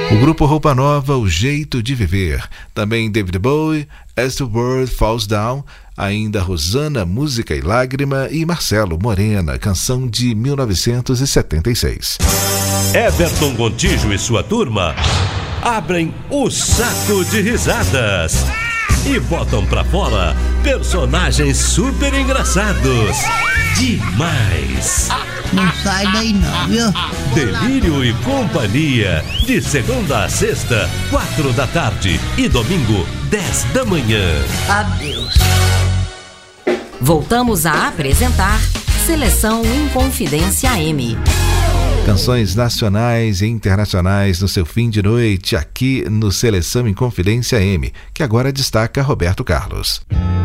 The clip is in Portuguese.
O grupo Roupa Nova, O Jeito de Viver. Também David Bowie, As the World Falls Down. Ainda Rosana, Música e Lágrima. E Marcelo, Morena, canção de 1976. Everton Gontijo e sua turma abrem o saco de risadas e botam pra fora personagens super engraçados. Demais! Não sai daí não, viu? Delírio e Companhia, de segunda a sexta, 4 da tarde e domingo, 10 da manhã. Adeus. Voltamos a apresentar Seleção Inconfidência AM. Canções nacionais e internacionais no seu fim de noite, aqui no Seleção Inconfidência AM, que agora destaca Roberto Carlos.